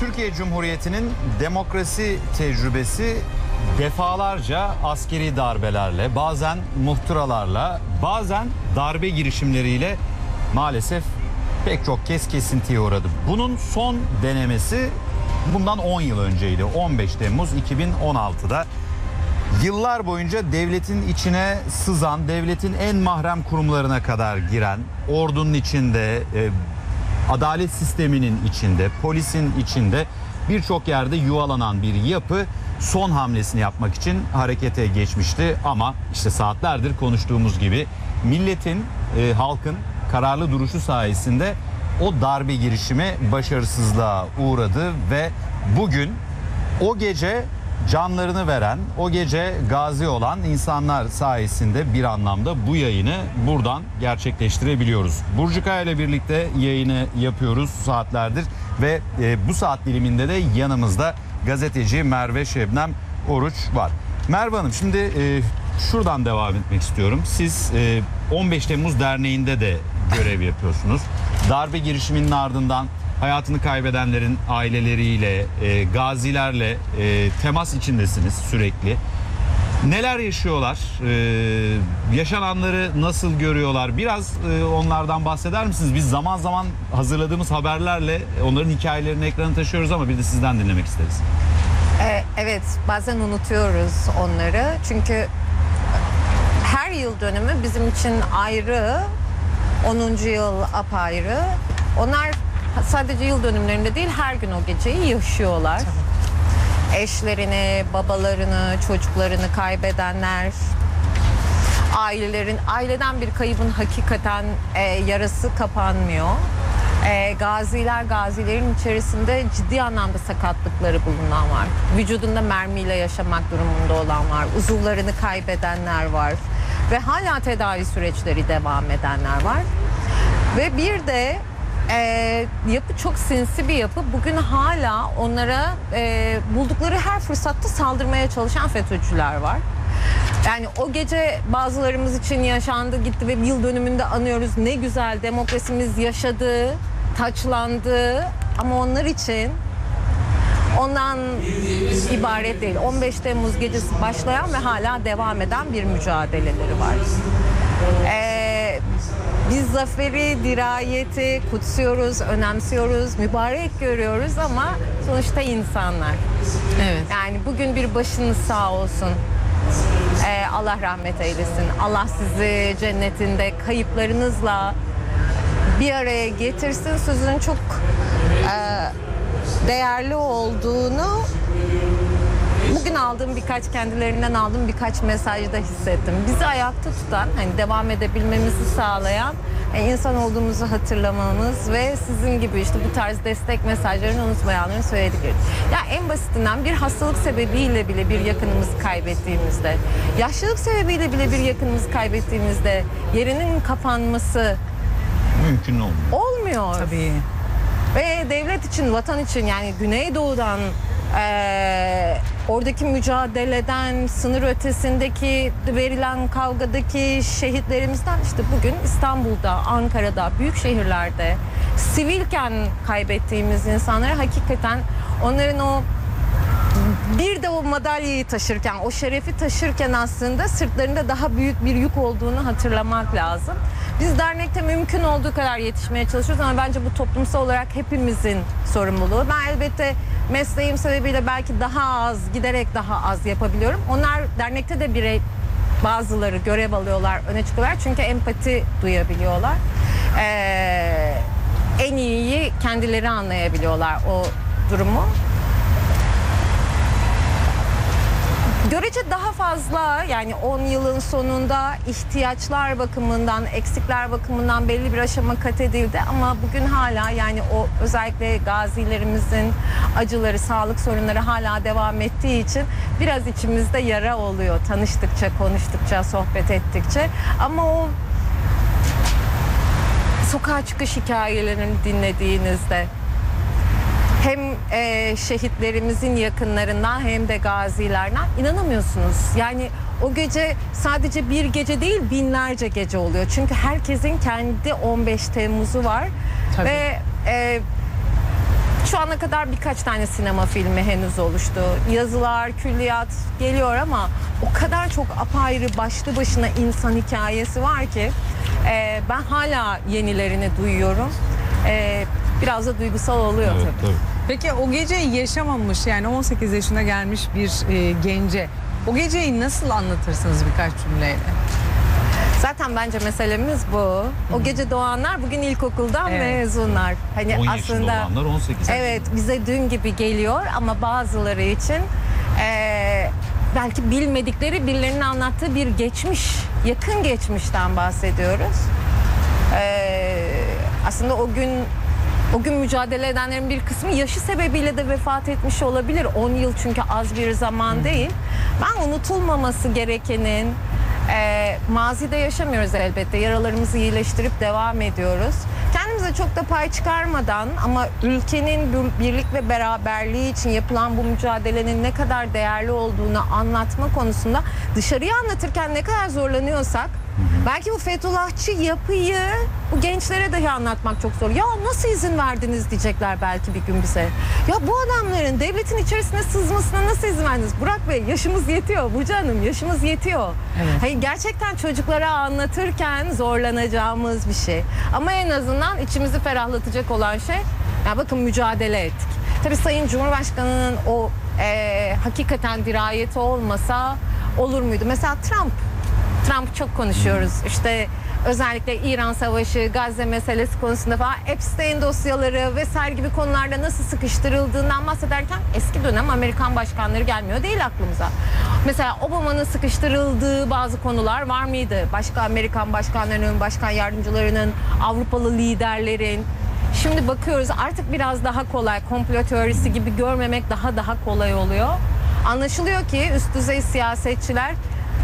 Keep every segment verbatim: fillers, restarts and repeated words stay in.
Türkiye Cumhuriyeti'nin demokrasi tecrübesi defalarca askeri darbelerle, bazen muhtıralarla, bazen darbe girişimleriyle maalesef pek çok kez kesintiye uğradı. Bunun son denemesi bundan on yıl önceydi. on beş Temmuz iki bin on altıda. Yıllar boyunca devletin içine sızan, devletin en mahrem kurumlarına kadar giren, ordunun içinde, e, adalet sisteminin içinde, polisin içinde birçok yerde yuvalanan bir yapı son hamlesini yapmak için harekete geçmişti. Ama işte saatlerdir konuştuğumuz gibi milletin, e, halkın kararlı duruşu sayesinde o darbe girişimi başarısızlığa uğradı ve bugün o gece canlarını veren, o gece gazi olan insanlar sayesinde bir anlamda bu yayını buradan gerçekleştirebiliyoruz. Burcu Kaya ile birlikte yayını yapıyoruz saatlerdir ve e, bu saat diliminde de yanımızda gazeteci Merve Şebnem Oruç var. Merve Hanım, şimdi e, şuradan devam etmek istiyorum. Siz e, on beş Temmuz Derneği'nde de görev yapıyorsunuz. Darbe girişiminin ardından hayatını kaybedenlerin aileleriyle, e, gazilerle e, temas içindesiniz sürekli. Neler yaşıyorlar? E, yaşananları nasıl görüyorlar? Biraz e, onlardan bahseder misiniz? Biz zaman zaman hazırladığımız haberlerle onların hikayelerini ekrana taşıyoruz ama bir de sizden dinlemek isteriz. Ee, evet, bazen unutuyoruz onları. Çünkü her yıl dönümü bizim için ayrı, onuncu yıl apayrı. Onlar sadece yıl dönümlerinde değil, her gün o geceyi yaşıyorlar. Tabii. Eşlerini, babalarını, çocuklarını kaybedenler, ailelerin, aileden bir kaybın hakikaten e, yarası kapanmıyor. E, gaziler, gazilerin içerisinde ciddi anlamda sakatlıkları bulunan var. Vücudunda mermiyle yaşamak durumunda olan var. Uzuvlarını kaybedenler var. Ve hala tedavi süreçleri devam edenler var. Ve bir de e, yapı çok sinsi bir yapı. Bugün hala onlara e, buldukları her fırsatta saldırmaya çalışan FETÖ'cüler var. Yani o gece bazılarımız için yaşandı, gitti ve yıl dönümünde anıyoruz. Ne güzel, demokrasimiz yaşadı, taçlandı, ama onlar için ondan ibaret değil. on beş Temmuz gecesi başlayan ve hala devam eden bir mücadeleleri var. Ee, biz zaferi, dirayeti kutsuyoruz, önemsiyoruz, mübarek görüyoruz ama sonuçta insanlar. Evet. Yani bugün bir başınız sağ olsun. Ee, Allah rahmet eylesin. Allah sizi cennetinde kayıplarınızla bir araya getirsin. Sözün çok e, değerli olduğunu bugün aldığım birkaç, kendilerinden aldığım birkaç mesajda hissettim. Bizi ayakta tutan, hani devam edebilmemizi sağlayan yani insan olduğumuzu hatırlamamız ve sizin gibi işte bu tarz destek mesajlarını unutmayanların söyledikleri. Ya en basitinden bir hastalık sebebiyle bile bir yakınımızı kaybettiğimizde, yaşlılık sebebiyle bile bir yakınımızı kaybettiğimizde yerinin kapanması Mümkün olmuyor. Olmuyor. Tabii. Ve devlet için, vatan için, yani Güneydoğu'dan, e, oradaki mücadeleden, sınır ötesindeki verilen kavgadaki şehitlerimizden, işte bugün İstanbul'da, Ankara'da, büyük şehirlerde sivilken kaybettiğimiz insanlara hakikaten onların o bir de o madalyayı taşırken, o şerefi taşırken aslında sırtlarında daha büyük bir yük olduğunu hatırlamak lazım. Biz dernekte mümkün olduğu kadar yetişmeye çalışıyoruz ama bence bu toplumsal olarak hepimizin sorumluluğu. Ben elbette mesleğim sebebiyle belki daha az, giderek daha az yapabiliyorum. Onlar dernekte de birey, bazıları görev alıyorlar, öne çıkıyorlar çünkü empati duyabiliyorlar. Ee, en iyiyi kendileri anlayabiliyorlar o durumu. Görece daha fazla, yani on yılın sonunda ihtiyaçlar bakımından, eksikler bakımından belli bir aşama kat edildi ama bugün hala, yani o özellikle gazilerimizin acıları, sağlık sorunları hala devam ettiği için biraz içimizde yara oluyor tanıştıkça, konuştukça, sohbet ettikçe. Ama o sokağa çıkış hikayelerini dinlediğinizde hem e, şehitlerimizin yakınlarından hem de gazilerden inanamıyorsunuz. Yani o gece sadece bir gece değil, binlerce gece oluyor. Çünkü herkesin kendi on beş Temmuz'u var. Tabii. Ve e, Şu ana kadar birkaç tane sinema filmi henüz oluştu. Yazılar, külliyat geliyor ama o kadar çok apayrı başlı başına insan hikayesi var ki e, ben hala yenilerini duyuyorum. E, biraz da duygusal oluyor Evet, tabii. tabii. Peki o geceyi yaşamamış, yani on sekiz yaşına gelmiş bir e, gence o geceyi nasıl anlatırsınız birkaç cümleyle? Zaten bence meselemiz bu. O gece doğanlar bugün ilkokuldan Evet. mezunlar. Hani on yaşında aslında olanlar on sekiz. evet, bize dün gibi geliyor ama bazıları için eee, belki bilmedikleri, birilerinin anlattığı bir geçmiş, yakın geçmişten bahsediyoruz. Eee, aslında o gün o gün mücadele edenlerin bir kısmı yaşı sebebiyle de vefat etmiş olabilir. on yıl çünkü az bir zaman değil. Ben unutulmaması gerekenin e, mazide yaşamıyoruz elbette. Yaralarımızı iyileştirip devam ediyoruz. Kendimize çok da pay çıkarmadan ama ülkenin bir- birlik ve beraberliği için yapılan bu mücadelenin ne kadar değerli olduğunu anlatma konusunda dışarıya anlatırken ne kadar zorlanıyorsak belki bu Fethullahçı yapıyı bu gençlere dahi anlatmak çok zor. Ya nasıl izin verdiniz diyecekler belki bir gün bize. Ya bu adamların devletin içerisine sızmasına nasıl izin verdiniz? Burak Bey, yaşımız yetiyor. Burcu Hanım, yaşımız yetiyor. Evet. Hayır, gerçekten çocuklara anlatırken zorlanacağımız bir şey. Ama en azından içimizi ferahlatacak olan şey, ya bakın mücadele ettik. Tabii Sayın Cumhurbaşkanı'nın o e, hakikaten dirayeti olmasa olur muydu? Mesela Trump. Trump çok konuşuyoruz. İşte özellikle İran Savaşı, Gazze meselesi konusunda falan Epstein dosyaları vesaire gibi konularda nasıl sıkıştırıldığından bahsederken eski dönem Amerikan başkanları gelmiyor değil aklımıza. Mesela Obama'nın sıkıştırıldığı bazı konular var mıydı? Başka Amerikan başkanlarının, başkan yardımcılarının, Avrupalı liderlerin. Şimdi bakıyoruz artık biraz daha kolay, komplo teorisi gibi görmemek daha daha kolay oluyor. Anlaşılıyor ki üst düzey siyasetçiler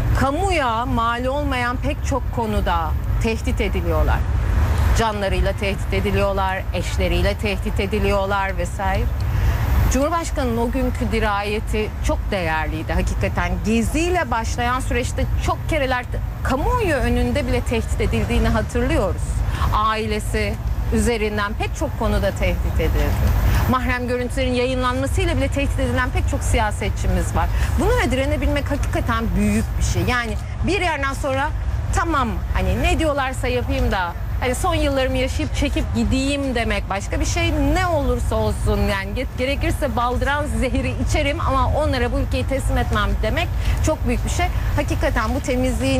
kamuya mal olmayan pek çok konuda tehdit ediliyorlar. Canlarıyla tehdit ediliyorlar, eşleriyle tehdit ediliyorlar vesaire. Cumhurbaşkanı'nın o günkü dirayeti çok değerliydi hakikaten. Geziyle başlayan süreçte çok kereler kamuoyu önünde bile tehdit edildiğini hatırlıyoruz. Ailesi üzerinden pek çok konuda tehdit edildi. Mahrem görüntülerin yayınlanmasıyla bile tehdit edilen pek çok siyasetçimiz var. Bunlara direnebilmek hakikaten büyük bir şey. Yani bir yerden sonra tamam, hani ne diyorlarsa yapayım da hani son yıllarımı yaşayıp çekip gideyim demek başka bir şey. Ne olursa olsun yani gerekirse baldıran zehri içerim ama onlara bu ülkeyi teslim etmem demek çok büyük bir şey. Hakikaten bu temizliğin